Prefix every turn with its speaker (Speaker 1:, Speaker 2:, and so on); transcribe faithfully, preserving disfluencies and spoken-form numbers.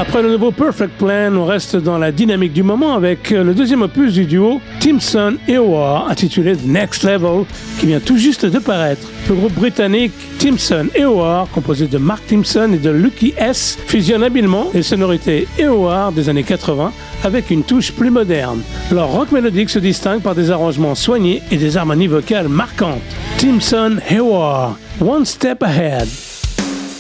Speaker 1: Après le nouveau Perfect Plan, on reste dans la dynamique du moment avec le deuxième opus du duo Timson et Howard, intitulé The Next Level, qui vient tout juste de paraître. Le groupe britannique Timson et Howard, composé de Mark Timson et de Lucky S, fusionne habilement les sonorités et Howard des années quatre-vingts avec une touche plus moderne. Leur rock mélodique se distingue par des arrangements soignés et des harmonies vocales marquantes. Timson et Howard, One Step Ahead.